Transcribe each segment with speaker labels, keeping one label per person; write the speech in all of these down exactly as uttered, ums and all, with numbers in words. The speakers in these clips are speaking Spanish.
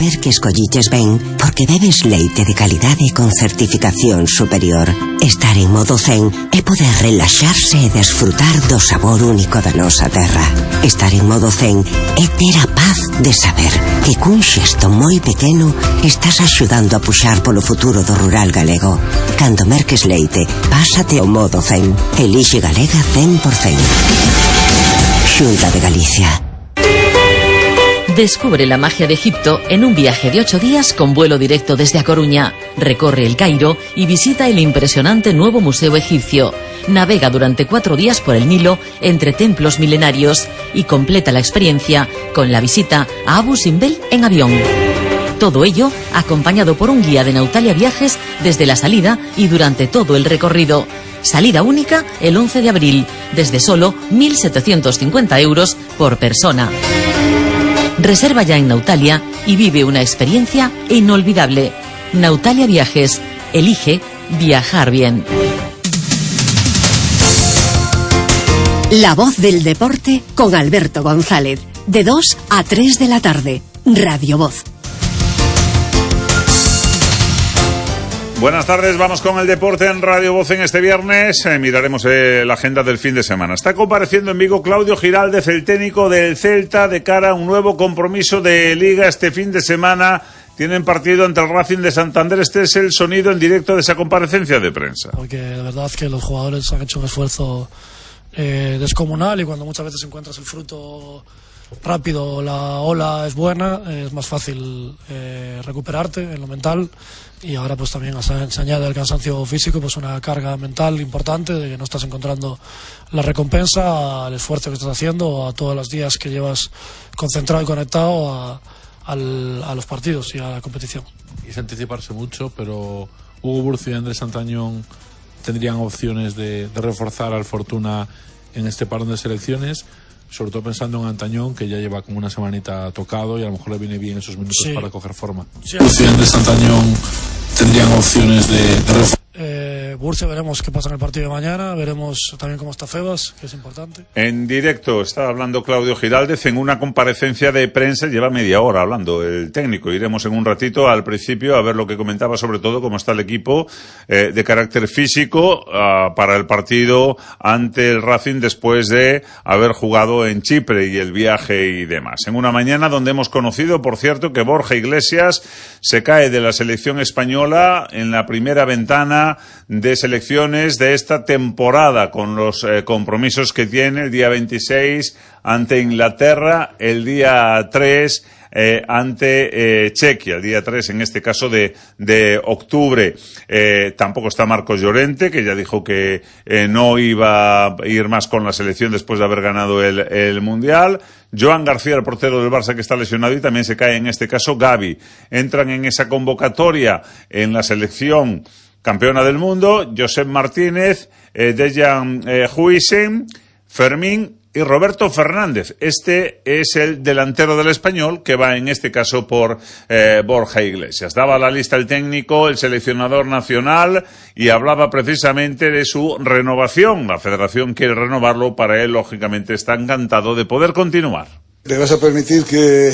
Speaker 1: saber que escolliches ben porque bebes leite de calidade con certificación superior. Estar en modo zen é poder relaxarse e desfrutar do sabor único da nosa terra. Estar en modo zen é ter a paz de saber que cun xesto moi pequeno estás axudando a puxar polo futuro do rural galego. Cando merques leite, pásate ao modo zen. Elixe Galega cen por cen. Xunta de Galicia.
Speaker 2: Descubre la magia de Egipto en un viaje de ocho días con vuelo directo desde A Coruña. Recorre el Cairo y visita el impresionante nuevo museo egipcio. Navega durante cuatro días por el Nilo entre templos milenarios y completa la experiencia con la visita a Abu Simbel en avión. Todo ello acompañado por un guía de Nautalia Viajes desde la salida y durante todo el recorrido. Salida única el once de abril, desde solo mil setecientos cincuenta euros por persona. Reserva ya en Nautalia y vive una experiencia inolvidable. Nautalia Viajes. Elige viajar bien.
Speaker 3: La voz del deporte con Alberto González. De dos a tres de la tarde. Radio Voz.
Speaker 4: Buenas tardes, vamos con el deporte en Radio Voz en este viernes. Eh, miraremos eh, la agenda del fin de semana. Está compareciendo en Vigo Claudio Giraldez, el técnico del Celta, de cara a un nuevo compromiso de Liga este fin de semana. Tienen partido ante el Racing de Santander. Este es el sonido en directo de esa comparecencia de prensa.
Speaker 5: Porque la verdad es que los jugadores han hecho un esfuerzo eh, descomunal, y cuando muchas veces encuentras el fruto rápido, la ola es buena, es más fácil eh, recuperarte en lo mental. Y ahora pues también se añade al cansancio físico pues una carga mental importante de que no estás encontrando la recompensa al esfuerzo que estás haciendo, a todos los días que llevas concentrado y conectado a, al, a los partidos y a la competición.
Speaker 6: Y es anticiparse mucho, pero Hugo Burcio y Andrés Santañón tendrían opciones de, de reforzar al Fortuna en este parón de selecciones, sobre todo pensando en Antañón, que ya lleva como una semanita tocado y a lo mejor le viene bien esos minutos sí. para coger forma. Sí. Burcio y Andrés Santañón tendrían opciones de, de reforzar.
Speaker 5: Eh, Burcio, veremos qué pasa en el partido de mañana, veremos también cómo está Febas, que es importante.
Speaker 4: En directo está hablando Claudio Giraldez en una comparecencia de prensa, lleva media hora hablando el técnico. Iremos en un ratito al principio a ver lo que comentaba, sobre todo cómo está el equipo eh, de carácter físico uh, para el partido ante el Racing después de haber jugado en Chipre y el viaje y demás. En una mañana donde hemos conocido, por cierto, que Borja Iglesias se cae de la selección española en la primera ventana de selecciones de esta temporada, con los eh, compromisos que tiene el día veintiséis ante Inglaterra, el día tres eh, ante eh, Chequia, el día tres en este caso de, de octubre. Eh, tampoco está Marcos Llorente, que ya dijo que eh, no iba a ir más con la selección después de haber ganado el, el Mundial. Joan García, el portero del Barça, que está lesionado, y también se cae en este caso Gavi. Entran en esa convocatoria en la selección campeona del mundo, Josep Martínez, eh, Dejan eh, Huijsen, Fermín y Roberto Fernández. Este es el delantero del Español, que va en este caso por eh, Borja Iglesias. Daba la lista el técnico, el seleccionador nacional, y hablaba precisamente de su renovación. La federación quiere renovarlo, para él lógicamente está encantado de poder continuar.
Speaker 7: ¿Le vas a permitir que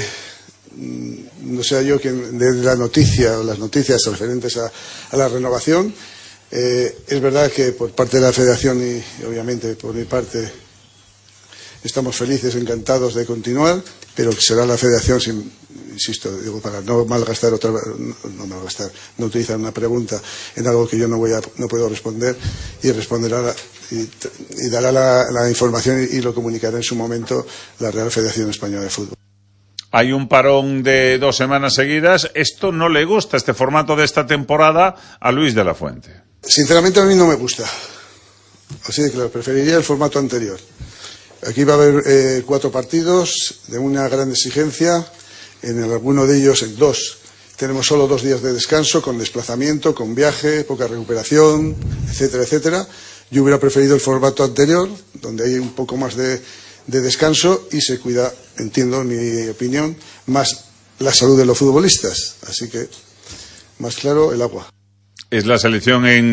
Speaker 7: no sea yo quien dé la noticia o las noticias referentes a, a la renovación? Eh, es verdad que por parte de la federación y, y obviamente por mi parte estamos felices, encantados de continuar, pero será la federación, sin, insisto, digo, para no malgastar otra, no, no malgastar, no utilizar una pregunta en algo que yo no voy a, no puedo responder, y responderá la, y, y dará la, la información y, y lo comunicará en su momento la Real Federación Española de Fútbol.
Speaker 4: Hay un parón de dos semanas seguidas. Esto no le gusta, este formato de esta temporada, a Luis de la Fuente.
Speaker 7: Sinceramente a mí no me gusta. Así de claro, preferiría el formato anterior. Aquí va a haber eh, cuatro partidos de una gran exigencia. En alguno de ellos, en dos, tenemos solo dos días de descanso, con desplazamiento, con viaje, poca recuperación, etcétera, etcétera. Yo hubiera preferido el formato anterior, donde hay un poco más de de descanso y se cuida, entiendo, mi opinión, más la salud de los futbolistas. Así que, más claro, el agua.
Speaker 4: Es la selección en